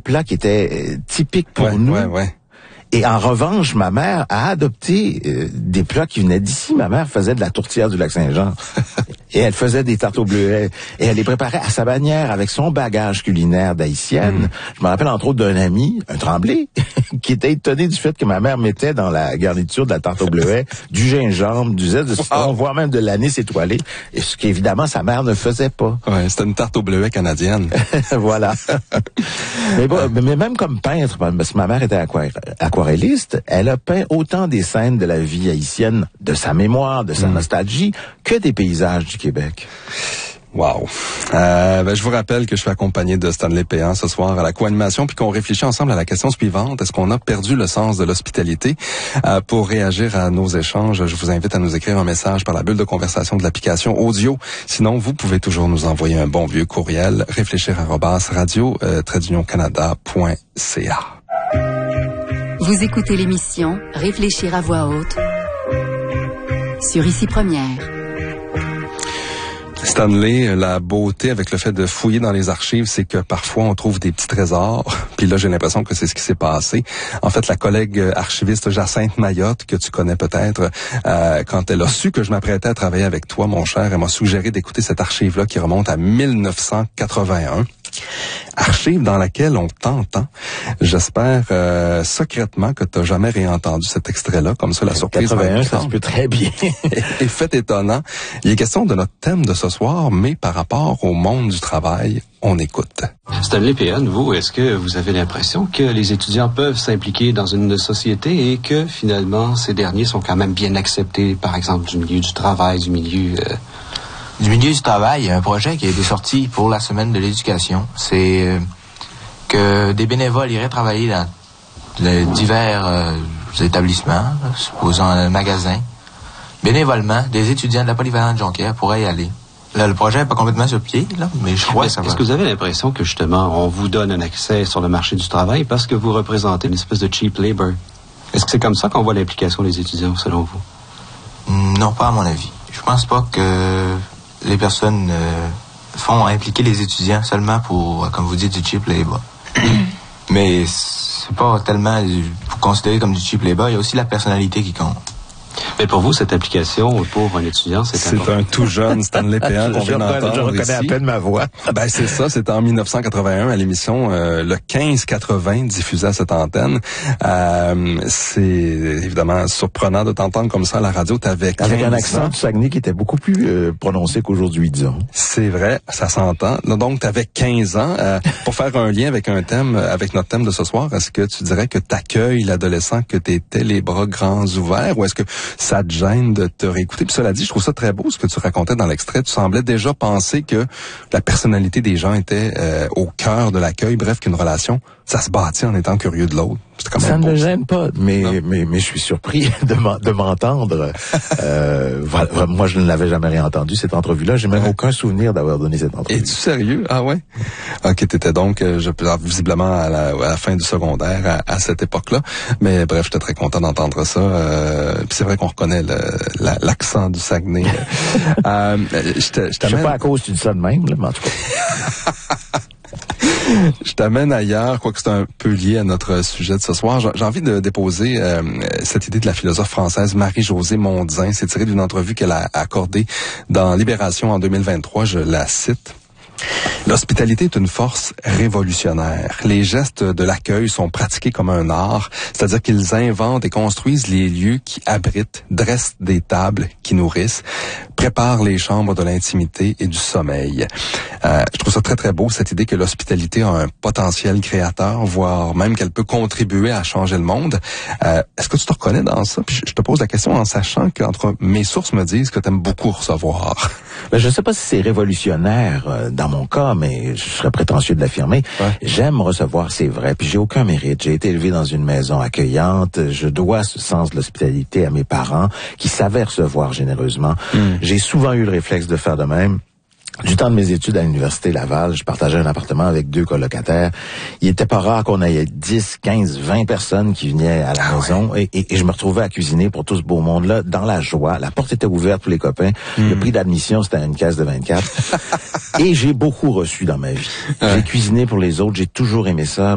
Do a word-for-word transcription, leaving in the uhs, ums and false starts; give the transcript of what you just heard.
plats qui étaient euh, typiques pour ouais, nous. Ouais, ouais. Et en revanche, ma mère a adopté euh, des plats qui venaient d'ici. Ma mère faisait de la tourtière du Lac-Saint-Jean. Et elle faisait des tartes au bleuet. Et elle les préparait à sa manière, avec son bagage culinaire d'haïtienne. Mm. Je me rappelle entre autres d'un ami, un Tremblay, qui était étonné du fait que ma mère mettait dans la garniture de la tarte au bleuet du gingembre, du zeste de citron, wow. voire même de l'anis étoilé. Et ce qu'évidemment sa mère ne faisait pas. Ouais, c'était une tarte au bleuet canadienne. Voilà. mais, bon, mais même comme peintre, parce que ma mère était aquarelle, aquarelliste, elle a peint autant des scènes de la vie haïtienne, de sa mémoire, de sa mm. nostalgie, que des paysages du Québec. Wow. Euh, ben, je vous rappelle que je suis accompagné de Stanley Péan ce soir à la co-animation, puis qu'on réfléchit ensemble à la question suivante. Est-ce qu'on a perdu le sens de l'hospitalité? Euh, pour réagir à nos échanges, je vous invite à nous écrire un message par la bulle de conversation de l'application audio. Sinon, vous pouvez toujours nous envoyer un bon vieux courriel, réfléchir arobase radio trait d'union canada point c a. Vous écoutez l'émission Réfléchir à voix haute sur Ici Première. Stanley, la beauté avec le fait de fouiller dans les archives, c'est que parfois on trouve des petits trésors. Puis là, j'ai l'impression que c'est ce qui s'est passé. En fait, la collègue archiviste Jacinthe Mayotte, que tu connais peut-être, euh, quand elle a su que je m'apprêtais à travailler avec toi, mon cher, elle m'a suggéré d'écouter cette archive-là qui remonte à mille neuf cent quatre-vingt-un. Archive dans laquelle on t'entend. J'espère euh, secrètement que tu n'as jamais réentendu cet extrait-là, comme ça la surprise. quatre-vingt-un, ça se peut très bien. Et fait étonnant. Il est question de notre thème de ce soir, mais par rapport au monde du travail, on écoute. Stanley Péan, vous, est-ce que vous avez l'impression que les étudiants peuvent s'impliquer dans une société et que finalement ces derniers sont quand même bien acceptés, par exemple du milieu du travail, du milieu... Euh, Du milieu du travail, il y a un projet qui a été sorti pour la semaine de l'éducation. C'est euh, que des bénévoles iraient travailler dans les divers euh, établissements, là, supposons un magasin. Bénévolement, des étudiants de la polyvalente de Jonquière pourraient y aller. Là, le projet n'est pas complètement sur pied, là, mais je crois mais que ça va. Est-ce que vous avez l'impression que, justement, on vous donne un accès sur le marché du travail parce que vous représentez une espèce de cheap labor? Est-ce que c'est comme ça qu'on voit l'implication des étudiants, selon vous? Non, pas à mon avis. Je pense pas que les personnes euh, font impliquer les étudiants seulement pour, comme vous dites, du cheap labor. Mais c'est pas tellement considéré comme du cheap labor, il y a aussi la personnalité qui compte. Mais pour vous, cette application, pour un étudiant, c'est C'est un tout jeune Stanley Péan qu'on vient d'entendre. Je reconnais ici. à peine ma voix. Ben c'est ça, c'était en mille neuf cent quatre-vingt-un à l'émission euh, le quinze quatre-vingts diffusée à cette antenne. Euh, c'est évidemment surprenant de t'entendre comme ça à la radio. T'avais avec un accent du Saguenay qui était beaucoup plus euh, prononcé qu'aujourd'hui, disons. C'est vrai, ça s'entend. Donc t'avais quinze ans. Euh, pour faire un lien avec un thème, avec notre thème de ce soir, est-ce que tu dirais que t'accueilles l'adolescent que t'étais les bras grands ouverts, ou est-ce que ça te gêne de te réécouter? Puis cela dit, je trouve ça très beau ce que tu racontais dans l'extrait. Tu semblais déjà penser que la personnalité des gens était euh, au cœur de l'accueil. Bref, qu'une relation, ça se bâtit en étant curieux de l'autre. Quand même ça ne beau, me gêne pas, mais, mais, mais je suis surpris de, de m'entendre. Euh, voilà, moi, je ne l'avais jamais réentendu, cette entrevue-là. J'ai même aucun souvenir d'avoir donné cette entrevue. Es-tu sérieux? Ah ouais? Ok, t'étais donc, euh, je visiblement à la, à la fin du secondaire, à, à cette époque-là. Mais bref, j'étais très content d'entendre ça. Euh, puis c'est vrai qu'on reconnaît le, la, l'accent du Saguenay. euh, je te, je je sais pas à cause tu dis ça de même, là, mais en tout cas... Je t'amène ailleurs, quoique c'est un peu lié à notre sujet de ce soir. J'ai envie de déposer euh, cette idée de la philosophe française Marie-Josée Mondin. C'est tiré d'une entrevue qu'elle a accordée dans Libération en deux mille vingt-trois. Je la cite. L'hospitalité est une force révolutionnaire. Les gestes de l'accueil sont pratiqués comme un art, c'est-à-dire qu'ils inventent et construisent les lieux qui abritent, dressent des tables qui nourrissent, préparent les chambres de l'intimité et du sommeil. Euh, je trouve ça très très beau, cette idée que l'hospitalité a un potentiel créateur, voire même qu'elle peut contribuer à changer le monde. Euh, est-ce que tu te reconnais dans ça? Puis je te pose la question en sachant qu'entre mes sources me disent que tu aimes beaucoup recevoir. Ben, je ne sais pas si c'est révolutionnaire euh, dans mon cas, mais je serais prétentieux de l'affirmer. Ouais. J'aime recevoir, c'est vrai, puis j'ai aucun mérite. J'ai été élevé dans une maison accueillante. Je dois ce sens de l'hospitalité à mes parents qui savaient recevoir généreusement. Mm. J'ai souvent eu le réflexe de faire de même. Du temps de mes études à l'Université Laval, je partageais un appartement avec deux colocataires. Il était pas rare qu'on ait dix, quinze, vingt personnes qui venaient à la ah maison ouais. et, et, et je me retrouvais à cuisiner pour tout ce beau monde-là dans la joie. La porte était ouverte pour les copains. Mm. Le prix d'admission, c'était une caisse de vingt-quatre. Et j'ai beaucoup reçu dans ma vie. Ouais. J'ai cuisiné pour les autres. J'ai toujours aimé ça.